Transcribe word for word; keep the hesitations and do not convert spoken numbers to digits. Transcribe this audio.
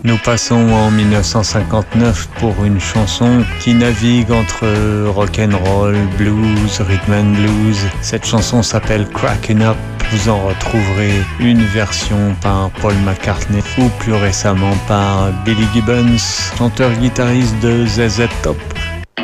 Nous passons en dix-neuf cent cinquante-neuf pour une chanson qui navigue entre rock'n'roll, blues, rhythm and blues. Cette chanson s'appelle Crackin' Up. Vous en retrouverez une version par Paul McCartney ou plus récemment par Billy Gibbons, chanteur-guitariste de Z Z Top.